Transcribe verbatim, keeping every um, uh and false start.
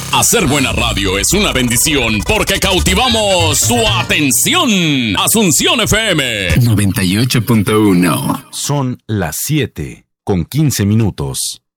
Hacer buena radio es una bendición porque cautivamos su atención. Asunción F M noventa y ocho punto uno. Son las siete con quince minutos.